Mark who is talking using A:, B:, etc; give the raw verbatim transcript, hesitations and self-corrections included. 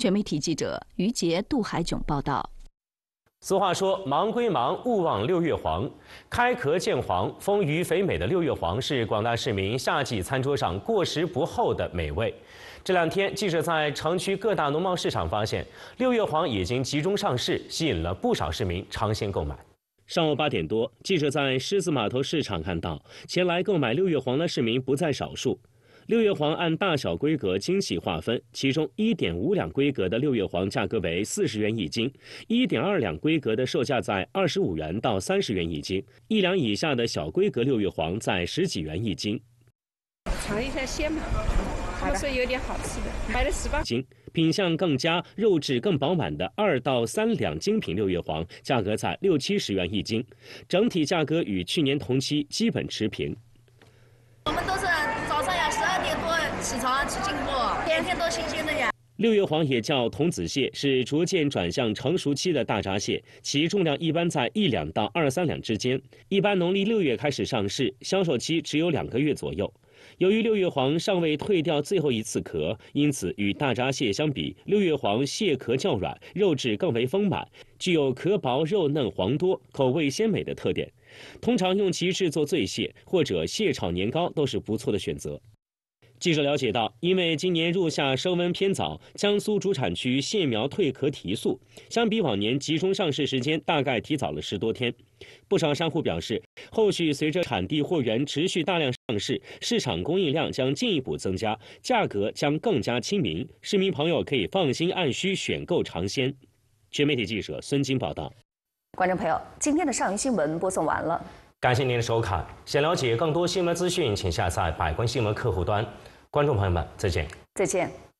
A: 全媒体记者于杰、杜海炯报道。
B: 俗话说“忙归忙，勿忘六月黄”。开壳见黄、丰腴肥美的六月黄是广大市民夏季餐桌上过时不候的美味。这两天，记者在城区各大农贸市场发现，六月黄已经集中上市，吸引了不少市民尝鲜购买。上午八点多，记者在狮子码头市场看到，前来购买六月黄的市民不在少数。 六月黄按大小规格精细划分，其中一点五两规格的六月黄价格为四十元一斤，一点二两规格的售价在二十五元到三十元一斤，一两以下的小规格六月黄在十几元一斤。
C: 尝一下鲜嘛，他们说有点好吃的，买了十八
B: 斤。品相更佳、肉质更饱满的二到三两精品六月黄，价格在六七十元一斤，整体价格与去年同期基本持平。
D: 我们都是。 起床吃进货，天天都新鲜的呀。
B: 六月黄也叫童子蟹，是逐渐转向成熟期的大闸蟹，其重量一般在一两到二三两之间。一般农历六月开始上市，销售期只有两个月左右。由于六月黄尚未退掉最后一次壳，因此与大闸蟹相比，六月黄蟹壳较软，肉质更为丰满，具有壳薄肉嫩黄多、口味鲜美的特点。通常用其制作醉蟹或者蟹炒年糕都是不错的选择。 记者了解到，因为今年入夏升温偏早，江苏主产区蟹苗蜕壳提速，相比往年集中上市时间大概提早了十多天。不少商户表示，后续随着产地货源持续大量上市，市场供应量将进一步增加，价格将更加亲民，市民朋友可以放心按需选购尝鲜。全媒体记者孙金报道。
E: 观众朋友，今天的上游新闻播送完了，
B: 感谢您的收看。想了解更多新闻资讯，请下载百官新闻客户端。 观众朋友们，再见！
E: 再见。